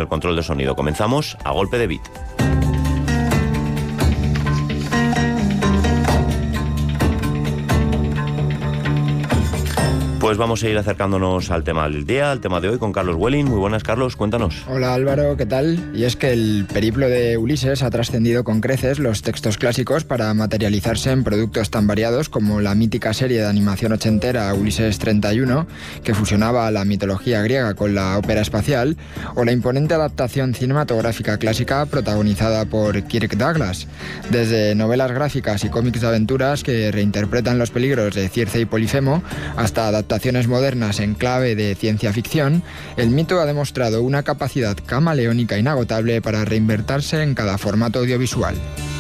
el control de sonido. Comenzamos a golpe de beat. Pues vamos a ir acercándonos al tema del día, al tema de hoy, con Carlos Welling. Muy buenas, Carlos, cuéntanos. Hola Álvaro, ¿qué tal? Y es que el periplo de Ulises ha trascendido con creces los textos clásicos para materializarse en productos tan variados como la mítica serie de animación ochentera Ulises 31, que fusionaba la mitología griega con la ópera espacial, o la imponente adaptación cinematográfica clásica protagonizada por Kirk Douglas. Desde novelas gráficas y cómics de aventuras que reinterpretan los peligros de Circe y Polifemo, hasta adaptaciones modernas en clave de ciencia ficción, el mito ha demostrado una capacidad camaleónica inagotable para reinvertirse en cada formato audiovisual.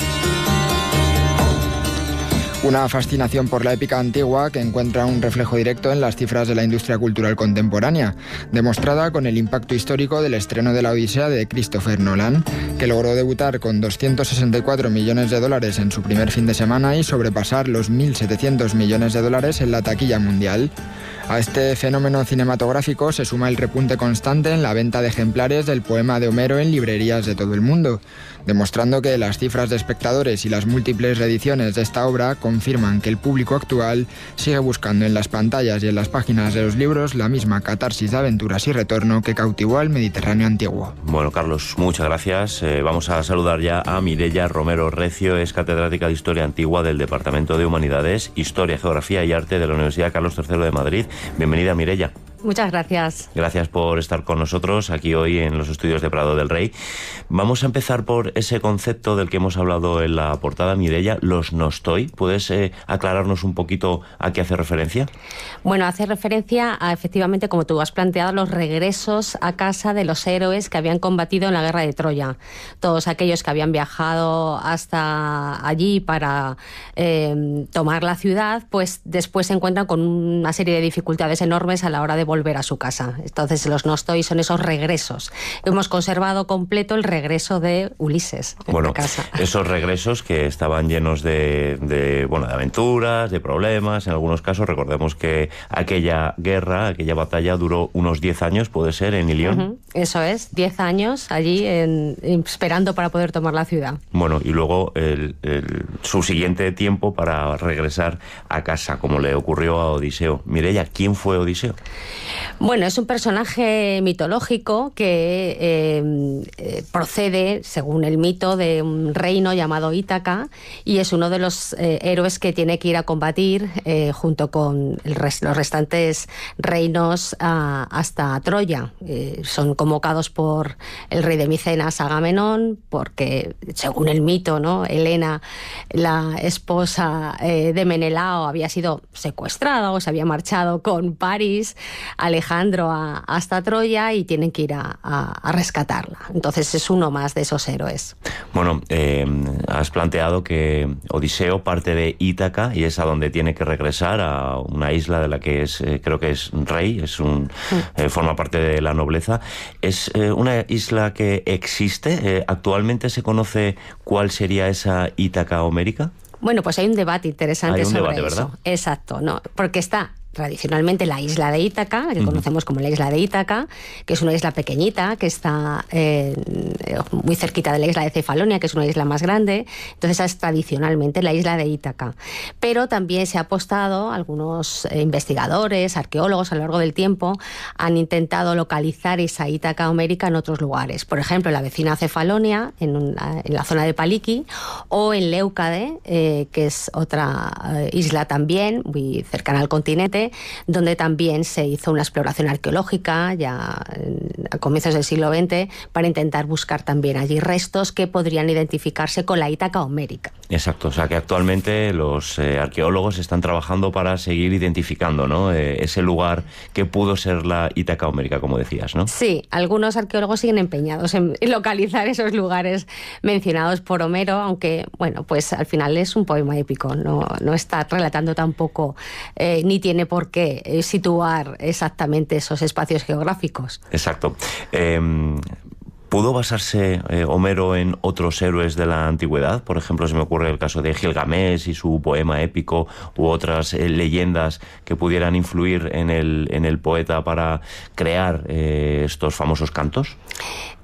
Una fascinación por la épica antigua que encuentra un reflejo directo en las cifras de la industria cultural contemporánea, demostrada con el impacto histórico del estreno de la Odisea de Christopher Nolan, que logró debutar con 264 millones de dólares en su primer fin de semana y sobrepasar los 1.700 millones de dólares en la taquilla mundial. A este fenómeno cinematográfico se suma el repunte constante en la venta de ejemplares del poema de Homero en librerías de todo el mundo, demostrando que las cifras de espectadores y las múltiples reediciones de esta obra confirman que el público actual sigue buscando en las pantallas y en las páginas de los libros la misma catarsis de aventuras y retorno que cautivó al Mediterráneo antiguo. Bueno, Carlos, muchas gracias. Vamos a saludar ya a Mireia Romero Recio, es catedrática de Historia Antigua del Departamento de Humanidades, Historia, Geografía y Arte de la Universidad Carlos III de Madrid. Bienvenida, Mireia. Muchas gracias. Gracias por estar con nosotros aquí hoy en los estudios de Prado del Rey. Vamos a empezar por ese concepto del que hemos hablado en la portada, Mireia, los nostoi. ¿Puedes aclararnos un poquito a qué hace referencia? Bueno, hace referencia a, efectivamente, como tú has planteado, los regresos a casa de los héroes que habían combatido en la guerra de Troya. Todos aquellos que habían viajado hasta allí para tomar la ciudad, pues después se encuentran con una serie de dificultades enormes a la hora de volver a su casa. Entonces los nostoi son esos regresos. Hemos conservado completo el regreso de Ulises a casa. Esos regresos que estaban llenos de aventuras, de problemas. En algunos casos, recordemos que aquella guerra, aquella batalla duró unos 10 años, puede ser, en Ilión. Uh-huh. Eso es, 10 años allí esperando para poder tomar la ciudad. Bueno, y luego su siguiente tiempo para regresar a casa, como le ocurrió a Odiseo. Mireia, ¿quién fue Odiseo? Bueno, es un personaje mitológico que procede, según el mito, de un reino llamado Ítaca y es uno de los héroes que tiene que ir a combatir junto con los restantes reinos hasta Troya. Son convocados por el rey de Micenas, Agamenón, porque, según el mito, ¿no?, Helena, la esposa de Menelao, había sido secuestrada o se había marchado con París, Alejandro, hasta Troya, y tienen que ir a rescatarla. Entonces es uno más de esos héroes. Bueno, has planteado que Odiseo parte de Ítaca y es a donde tiene que regresar, a una isla de la que creo que es rey, forma parte de la nobleza. ¿Es una isla que existe? ¿Actualmente se conoce cuál sería esa Ítaca homérica? Bueno, pues hay un debate interesante sobre debate, eso. ¿verdad? Exacto, ¿no? Porque está tradicionalmente la isla de Ítaca, que conocemos como la isla de Ítaca, que es una isla pequeñita, que está muy cerquita de la isla de Cefalonia, que es una isla más grande. Entonces esa es tradicionalmente la isla de Ítaca. Pero también se ha apostado, algunos investigadores, arqueólogos a lo largo del tiempo, han intentado localizar esa Ítaca homérica en otros lugares. Por ejemplo, en la vecina Cefalonia, en la zona de Paliki, o en Leucade, que es otra isla también, muy cercana al continente, donde también se hizo una exploración arqueológica ya a comienzos del siglo XX para intentar buscar también allí restos que podrían identificarse con la Ítaca homérica. Exacto, o sea que actualmente los arqueólogos están trabajando para seguir identificando, ¿no?, ese lugar que pudo ser la Ítaca homérica, como decías, ¿no? Sí, algunos arqueólogos siguen empeñados en localizar esos lugares mencionados por Homero, aunque, bueno, pues al final es un poema épico, no está relatando tampoco, ni tiene por qué situar exactamente esos espacios geográficos. Exacto. ¿Pudo basarse Homero en otros héroes de la antigüedad? Por ejemplo, se me ocurre el caso de Gilgamés y su poema épico, u otras leyendas que pudieran influir en el poeta para crear estos famosos cantos.